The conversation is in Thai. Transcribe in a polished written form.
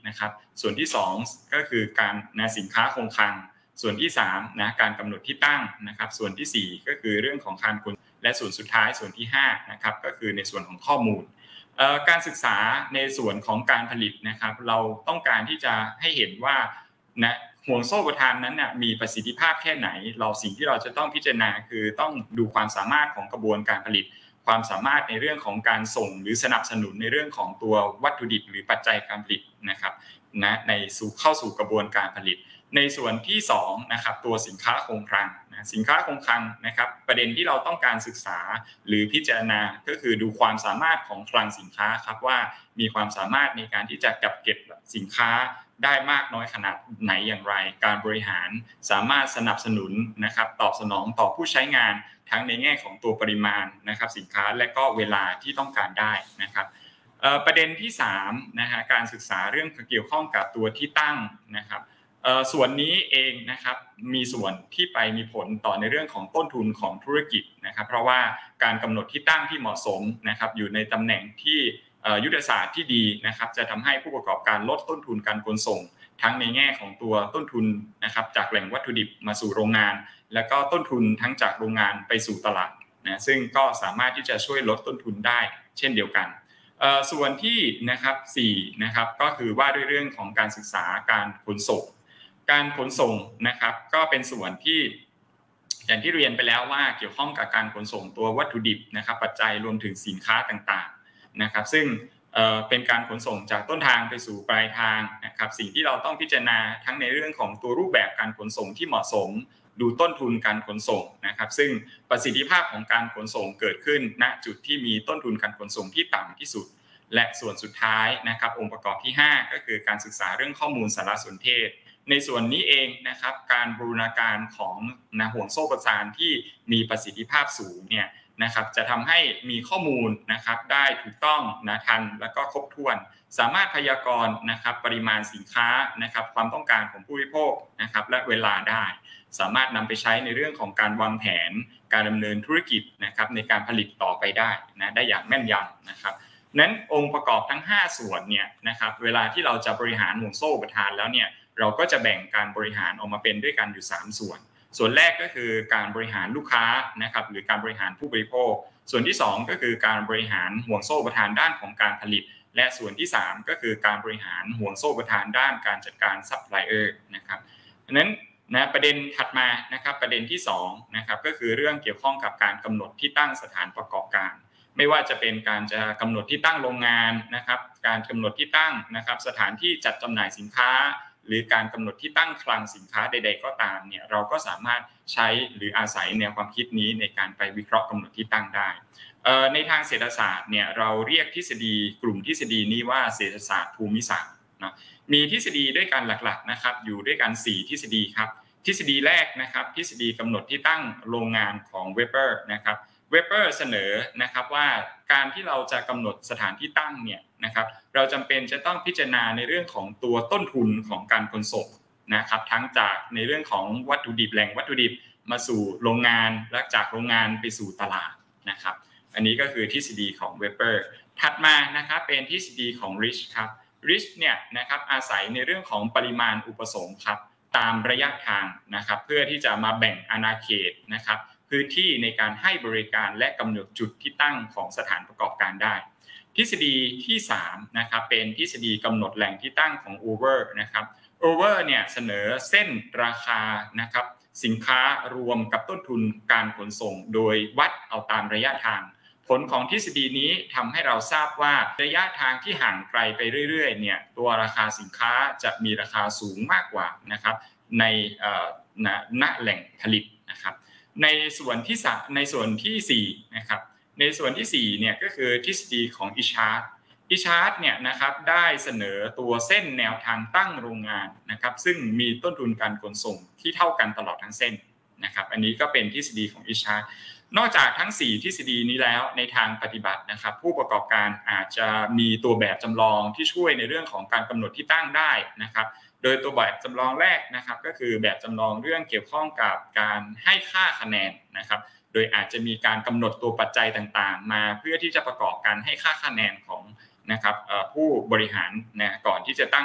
นะครับส่วนที่2ก็คือการสินค้าคงคลังส่วนที่3การกำหนดที่ตั้งนะครับส่วนที่4ก็คือเรื่องของการขนและส่วนสุดท้ายส่วนที่5นะครับก็คือในส่วนของข้อมูลการศึกษาในส่วนของการผลิตนะครับเราต้องการที่จะให้เห็นว่าห่วงโซ่อุปทานนั้นมีประสิทธิภาพแค่ไหนสิ่งที่เราจะต้องพิจารณาคือต้องดูความสามารถของกระบวนการผลิตความสามารถในเรื่องของการส่งหรือสนับสนุนในเรื่องของตัววัตถุดิบหรือปัจจัยการผลิตนะครับเข้าสู่กระบวนการผลิตในส่วนที่2นะครับตัวสินค้าคงคลังสินค้าคงคลังนะครับประเด็นที่เราต้องการศึกษาหรือพิจารณาก็คือดูความสามารถของคลังสินค้าครับว่ามีความสามารถในการที่จะกักเก็บสินค้าได้มากน้อยขนาดไหนอย่างไรการบริหารสามารถสนับสนุนนะครับตอบสนองต่อผู้ใช้งานทั้งในแง่ของตัวปริมาณนะครับสินค้าและก็เวลาที่ต้องการได้นะครับประเด็นที่3นะฮะการศึกษาเรื่องเกี่ยวข้องกับตัวที่ตั้งนะครับส่วนนี้เองนะครับมีส่วนที่ไปมีผลต่อในเรื่องของต้นทุนของธุรกิจนะครับเพราะว่าการกำหนดที่ตั้งที่เหมาะสมนะครับอยู่ในตำแหน่งที่ยุทธศาสตร์ที่ดีนะครับจะทำให้ผู้ประกอบการลดต้นทุนการขนส่งทั้งในแง่ของตัวต้นทุนนะครับจากแหล่งวัตถุดิบมาสู่โรงงานแล้วก็ต้นทุนทั้งจากโรงงานไปสู่ตลาดซึ่งก็สามารถที่จะช่วยลดต้นทุนได้เช่นเดียวกันส่วนที่นะครับ4นะครับก็คือว่าด้วยเรื่องของการศึกษาการขนส่งการขนส่งนะครับก็เป็นส่วนที่อย่างที่เรียนไปแล้วว่าเกี่ยวข้องกับการขนส่งตัววัตถุดิบนะครับปัจจัยรวมถึงสินค้าต่างๆนะครับซึ่งเป็นการขนส่งจากต้นทางไปสู่ปลายทางนะครับสิ่งที่เราต้องพิจารณาทั้งในเรื่องของตัวรูปแบบการขนส่งที่เหมาะสมดูต้นทุนการขนส่งนะครับซึ่งประสิทธิภาพของการขนส่งเกิดขึ้นณจุดที่มีต้นทุนการขนส่งที่ต่ำที่สุดและส่วนสุดท้ายนะครับองค์ประกอบที่5ก็คือการศึกษาเรื่องข้อมูลสารสนเทศในส่วนนี้เองนะครับการบูรณาการของห่วงโซ่ประสานที่มีประสิทธิภาพสูงเนี่ยนะครับจะทำให้มีข้อมูลนะครับได้ถูกต้องทันและก็ครบถ้วนสามารถพยากรณ์นะครับปริมาณสินค้านะครับความต้องการของผู้บริโภคนะครับและเวลาได้สามารถนำไปใช้ในเรื่องของการวางแผนการดำเนินธุรกิจนะครับในการผลิตต่อไปได้ได้อย่างแม่นยำนะครับนั้นองค์ประกอบทั้ง5ส่วนเนี่ยนะครับเวลาที่เราจะบริหารห่วงโซ่อุปทานแล้วเนี่ยเราก็จะแบ่งการบริหารออกมาเป็นด้วยกันอยู่3ส่วนแรกก็คือการบริหารลูกค้านะครับหรือการบริหารผู้บริโภคส่วนที่2ก็คือการบริหารห่วงโซ่อุปทานด้านของการผลิตและส่วนที่3ก็คือการบริหารห่วงโซ่อุปทานด้านการจัดการซัพพลายเออร์นะครับดังนั้นประเด็นถัดมานะครับประเด็นที่2นะครับก็คือเรื่องเกี่ยวข้องกับการกำหนดที่ตั้งสถานประกอบการไม่ว่าจะเป็นการจะกำหนดที่ตั้งโรงงานนะครับการกำหนดที่ตั้งนะครับสถานที่จัดจำหน่ายสินค้าหรือการกำหนดที่ตั้งคลังสินค้าใดๆก็ตามเนี่ยเราก็สามารถใช้หรืออาศัยแนวความคิดนี้ในการไปวิเคราะห์กำหนดที่ตั้งได้ในทางเศรษฐศาสตร์เนี่ยเราเรียกทฤษฎีกลุ่มทฤษฎีนี้ว่าเศรษฐศาสตร์ภูมิศาสตร์นะมีทฤษฎีด้วยกันหลักๆนะครับอยู่ด้วยกัน4ทฤษฎีครับทฤษฎีแรกนะครับทฤษฎีกำหนดที่ตั้งโรงงานของเวเปอร์นะครับเวเปอร์เสนอนะครับว่าการที่เราจะกำหนดสถานที่ตั้งเนี่ยนะครับเราจำเป็นจะต้องพิจารณาในเรื่องของตัวต้นทุนของการขนส่งนะครับทั้งจากในเรื่องของวัตถุดิบแหล่งวัตถุดิบมาสู่โรงงานและจากโรงงานไปสู่ตลาดนะครับอันนี้ก็คือทฤษฎีของเวเปอร์ถัดมานะครับเป็นทฤษฎีของริชครับริชเนี่ยนะครับอาศัยในเรื่องของปริมาณอุปสงค์ครับตามระยะทางนะครับเพื่อที่จะมาแบ่งอาณาเขตนะครับพื้นที่ในการให้บริการและกำหนดจุดที่ตั้งของสถานประกอบการได้ทฤษฎีที่3นะครับเป็นทฤษฎีกำหนดแหล่งที่ตั้งของ Uber นะครับ Uber เนี่ยเสนอเส้นราคานะครับสินค้ารวมกับต้นทุนการขนส่งโดยวัดเอาตามระยะทางผลของทฤษฎีนี้ทำให้เราทราบว่าระยะทางที่ห่างไกลไปเรื่อยๆเนี่ยตัวราคาสินค้าจะมีราคาสูงมากกว่านะครับในณแหล่งผลิตนะครับในส่วนที่4นะครับในส่วนที่4เนี่ยก็คือทฤษฎีของอิชาร์ดเนี่ยนะครับได้เสนอตัวเส้นแนวทางตั้งโรงงานนะครับซึ่งมีต้นทุนการขนส่งที่เท่ากันตลอดทั้งเส้นนะครับอันนี้ก็เป็นทฤษฎีของอิชาร์ดนอกจากทั้ง4ทฤษฎีนี้แล้วในทางปฏิบัตินะครับผู้ประกอบการอาจจะมีตัวแบบจำลองที่ช่วยในเรื่องของการกำหนดที่ตั้งได้นะครับโดยตัวแบบจำลองแรกนะครับก็คือแบบจำลองเรื่องเกี่ยวข้องกับการให้ค่าคะแนนนะครับโดยอาจจะมีการกำหนดตัวปัจจัยต่างๆมาเพื่อที่จะประกอบการให้ค่าคะแนนของนะครับผู้บริหารนะก่อนที่จะตั้ง